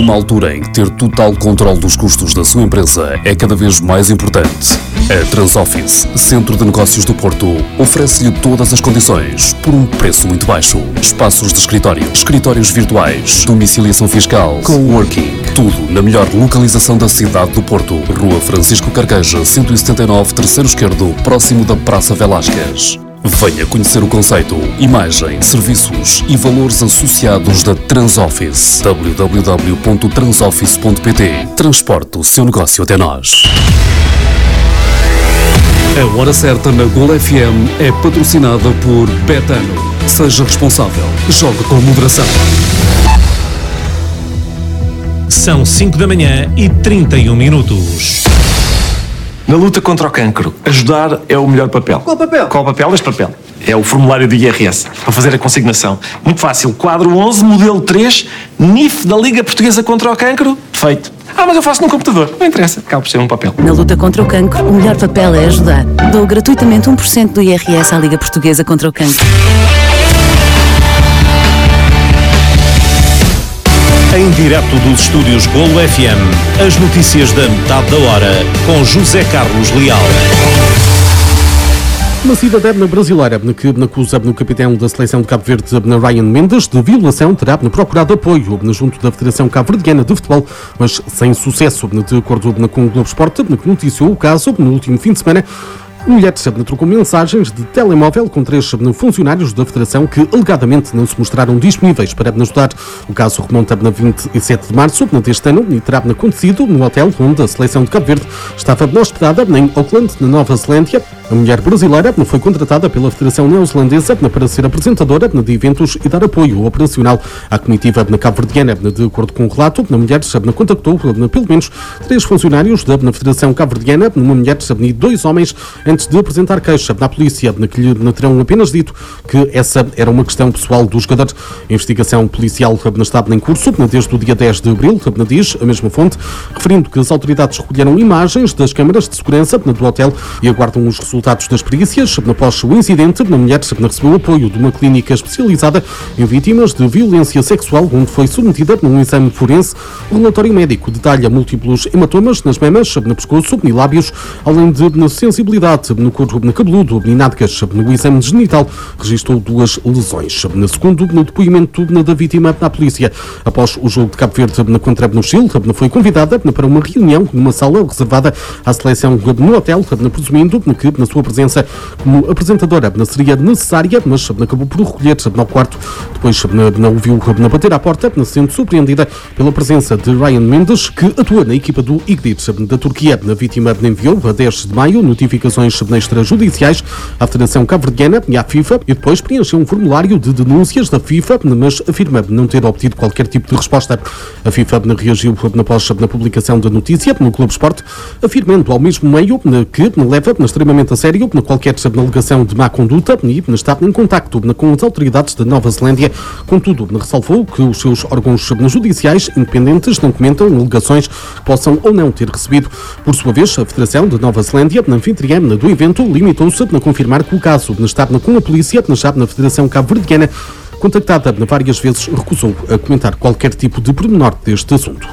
Numa altura em que ter total controle dos custos da sua empresa é cada vez mais importante, a Transoffice, Centro de Negócios do Porto, oferece-lhe todas as condições por um preço muito baixo. Espaços de escritório, escritórios virtuais, domiciliação fiscal, coworking, tudo na melhor localização da cidade do Porto. Rua Francisco Carqueja, 179, terceiro esquerdo, próximo da Praça Velásquez. Venha conhecer o conceito, imagem, serviços e valores associados da Transoffice. www.transoffice.pt. Transporte o seu negócio até nós. A Hora Certa na Gol FM é patrocinada por Betano. Seja responsável. Jogue com moderação. São 5h31. Na luta contra o cancro, ajudar é o melhor papel. Qual papel? Qual papel? Este papel. É o formulário do IRS, para fazer a consignação. Muito fácil. Quadro 11, modelo 3, NIF da Liga Portuguesa contra o Cancro. Feito. Mas eu faço num computador. Não interessa. Acaba por ser um papel. Na luta contra o cancro, o melhor papel é ajudar. Dou gratuitamente 1% do IRS à Liga Portuguesa contra o Cancro. Em direto dos estúdios Golo FM, as notícias da metade da hora, com José Carlos Leal. Massiva débna brasileira, que acusa o capitão da seleção de Cabo Verde, Ryan Mendes, de violação, terá procurado apoio junto da Federação Cabo-Verdiana de Futebol, mas sem sucesso. De acordo com o Globo Esporte, que noticiou o caso no último fim de semana, a mulher trocou mensagens de telemóvel com 3 funcionários da Federação que alegadamente não se mostraram disponíveis para ajudar. O caso remonta a 27 de março deste ano e terá acontecido no hotel onde a seleção de Cabo Verde estava hospedada em Auckland, na Nova Zelândia. A mulher brasileira foi contratada pela Federação Neozelandesa para ser apresentadora de eventos e dar apoio operacional à comitiva cabo-verdiana. De acordo com o relato, a mulher contactou pelo menos 3 funcionários da Federação Cabo-Verdiana, uma mulher e 2 homens, antes de apresentar queixa à polícia, que lhe terão apenas dito que essa era uma questão pessoal do jogador. A investigação policial está em curso desde o dia 10 de abril, diz a mesma fonte, referindo que as autoridades recolheram imagens das câmaras de segurança do hotel e aguardam os resultados das perícias. Após o incidente, a mulher recebeu apoio de uma clínica especializada em vítimas de violência sexual, onde foi submetida num exame forense. O relatório médico detalha múltiplos hematomas nas mamas, no pescoço e lábios, além de sensibilidade no couro cabeludo e nádegas. No exame genital registrou 2 lesões. Segundo no depoimento da vítima à polícia, após o jogo de Cabo Verde contra o Chile, foi convidada para uma reunião numa sala reservada à seleção no hotel, presumindo que na sua presença como apresentadora seria necessária, mas acabou por recolher ao quarto. Depois não o viu bater à porta, sendo surpreendida pela presença de Ryan Mendes, que atua na equipa do Igdir da Turquia. A vítima enviou a 10 de maio notificações extrajudiciais à Federação Cabo-Verdiana e à FIFA e depois preencheu um formulário de denúncias da FIFA, mas afirma não ter obtido qualquer tipo de resposta. A FIFA reagiu após a publicação da notícia no Globo Esporte, afirmando ao mesmo meio que leva extremamente a sério qualquer alegação de má conduta e está em contacto com as autoridades da Nova Zelândia. Contudo, ressalvou que os seus órgãos judiciais independentes não comentam alegações que possam ou não ter recebido. Por sua vez, a Federação de Nova Zelândia, anfitriã do evento, limitou-se a confirmar que o caso está com a polícia na Federação Cabo-Verdiana, contactada várias vezes, recusou a comentar qualquer tipo de pormenor deste assunto.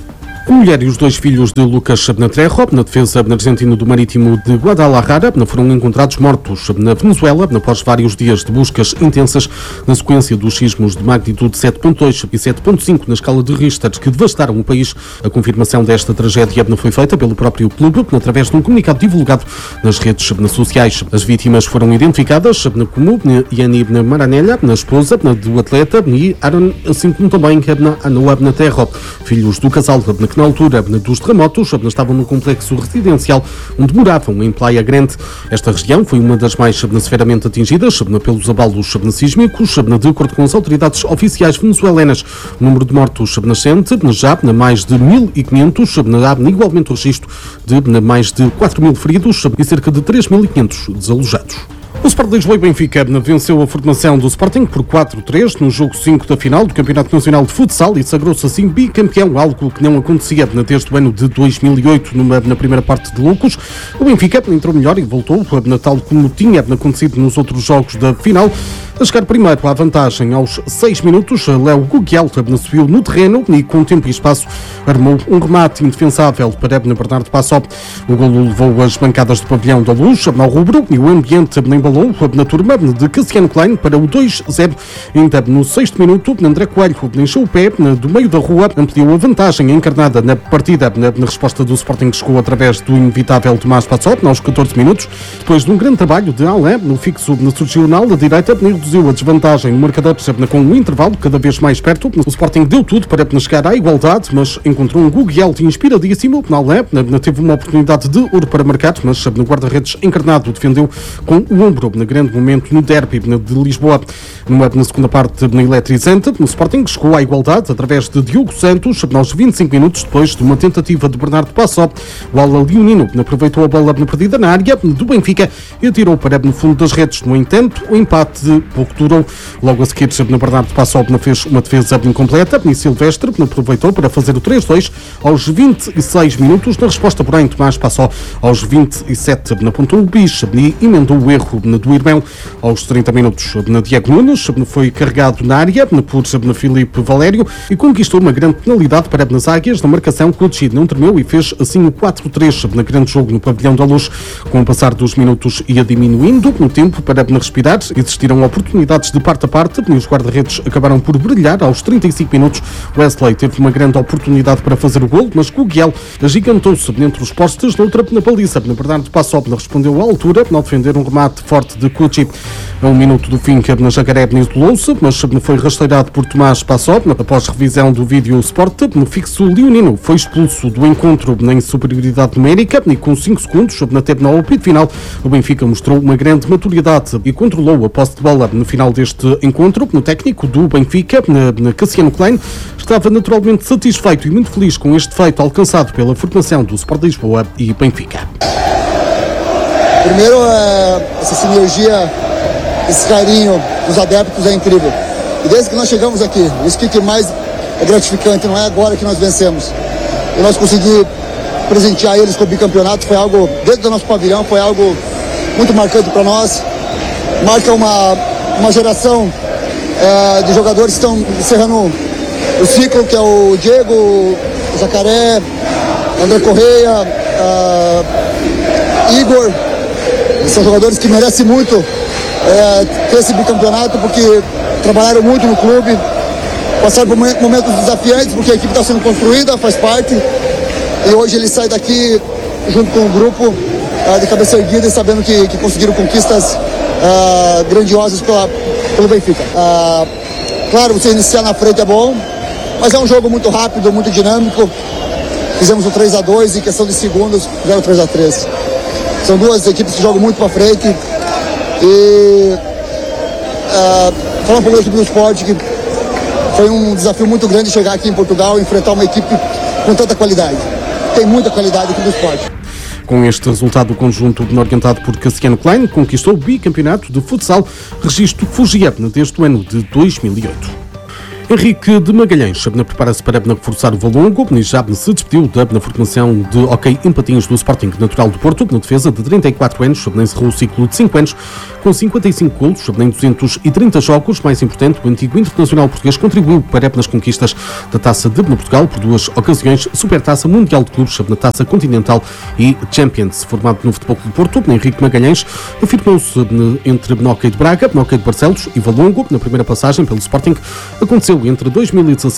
A mulher e os 2 filhos de Lucas Trejo, na defesa argentina do Marítimo de Guadalajara, foram encontrados mortos na Venezuela após vários dias de buscas intensas na sequência dos sismos de magnitude 7.2 e 7.5 na escala de Richter que devastaram o país. A confirmação desta tragédia foi feita pelo próprio clube através de um comunicado divulgado nas redes sociais. As vítimas foram identificadas como Yani Maranelha, a esposa do atleta, e Aaron, assim como também Anoa Trejo, filhos do casal, que na altura dos terremotos estavam no complexo residencial onde moravam em Playa Grande. Esta região foi uma das mais severamente atingidas pelos abalos sísmicos, de acordo com as autoridades oficiais venezuelanas. O número de mortos nascente já mais de 1.500, há igualmente o registro de mais de 4.000 feridos e cerca de 3.500 desalojados. O Sport Lisboa e Benfica venceu a formação do Sporting por 4-3 no jogo 5 da final do Campeonato Nacional de Futsal e sagrou-se assim bicampeão, algo que não acontecia desde o ano de 2008 na primeira parte de Lucos. O Benfica entrou melhor e voltou, tal como tinha acontecido nos outros jogos da final, A chegar primeiro à vantagem aos 6 minutos, Léo Guguel subiu no terreno e com tempo e espaço armou um remate indefensável para Bernardo Passó. O golo levou as bancadas do pavilhão da Luz ao rubro e o ambiente embalou na turma de Cassiano Klein para o 2-0. Ainda no 6º minuto, André Coelho encheu o pé do meio da rua, ampliou a vantagem encarnada na partida. Na resposta do Sporting, que chegou através do inevitável Tomás Passó aos 14 minutos. Depois de um grande trabalho de Alain, no fixo surgiu na ala direita, reduziu a desvantagem no marcador com um intervalo cada vez mais perto. O Sporting deu tudo para chegar à igualdade, mas encontrou um Guguel inspiradíssimo. Alain teve uma oportunidade de ouro para marcar, mas no guarda-redes encarnado defendeu com o ombro no grande momento no derby de Lisboa. Na segunda parte eletrizante, o Sporting chegou à igualdade através de Diogo Santos aos 25 minutos depois de uma tentativa de Bernardo Passó. O ala leonino aproveitou a bola perdida na área do Benfica e atirou para no fundo das redes. No entanto, o empate pouco durou. Logo a seguir, Bernardo Passó fez uma defesa incompleta e Silvestre aproveitou para fazer o 3-2 aos 26 minutos. Na resposta, porém, Tomás Passó aos 27 apontou o bicho e emendou o erro do irmão. Aos 30 minutos, Diego Nunes foi carregado na área por Filipe Valério e conquistou uma grande penalidade para as águias na marcação. Clutchi não tremeu e fez assim o 4-3 na grande jogo no pavilhão da Luz. Com o passar dos minutos ia diminuindo no tempo para respirar. Existiram oportunidades de parte a parte e os guarda-redes acabaram por brilhar. Aos 35 minutos, Wesley teve uma grande oportunidade para fazer o gol, mas Guguel agigantou-se entre os postes, noutra na baliza. Bernardo Passó respondeu à altura ao defender um remate forte de Clutchi. A um minuto do fim, na Jacaré isolou-se, mas foi rasteirado por Tomás Passó. Após revisão do vídeo Sport, no fixo leonino foi expulso do encontro em superioridade numérica e com 5 segundos no apito final, o Benfica mostrou uma grande maturidade e controlou a posse de bola. No final deste encontro, no técnico do Benfica, Cassiano Klein, estava naturalmente satisfeito e muito feliz com este feito alcançado pela formação do Sport Lisboa e Benfica. Primeiro, essa sinergia, esse carinho dos adeptos é incrível. E desde que nós chegamos aqui, isso que mais é gratificante, não é agora que nós vencemos. E nós conseguimos presentear eles com o bicampeonato, foi algo, dentro do nosso pavilhão, foi algo muito marcante para nós. Marca uma geração de jogadores que estão encerrando o ciclo, que é o Diego, o Jacaré, André Correia, Igor. São jogadores que merecem muito ter esse bicampeonato, porque trabalharam muito no clube, passaram por momentos desafiantes, porque a equipe está sendo construída, faz parte, e hoje eles saem daqui junto com o grupo de cabeça erguida e sabendo que conseguiram conquistas grandiosas pelo Benfica. Claro, você iniciar na frente é bom, mas é um jogo muito rápido, muito dinâmico. Fizemos o 3-2 em questão de segundos, fizeram o 3-3. São duas equipes que jogam muito para frente. E falar um pouco da equipe do Sport, que foi um desafio muito grande chegar aqui em Portugal e enfrentar uma equipe com tanta qualidade. Tem muita qualidade aqui do Sport. Com este resultado, o conjunto orientado por Cassiano Klein conquistou o bicampeonato de futsal, registro que fugia desde o ano de 2008. Henrique de Magalhães prepara-se para reforçar o Valongo e já se despediu da formação de hóquei em patins do Sporting Natural do Porto. Na defesa de 34 anos, encerrou o ciclo de 5 anos com 55 golos em 230 jogos. Mais importante, o antigo internacional português contribuiu para as conquistas da Taça de Portugal por 2 ocasiões, Supertaça Mundial de Clubes, na Taça Continental e Champions. Formado no Futebol Clube do Porto, Henrique Magalhães afirmou-se entre hóquei de Braga, hóquei de Barcelos e Valongo. Na primeira passagem pelo Sporting aconteceu entre 2016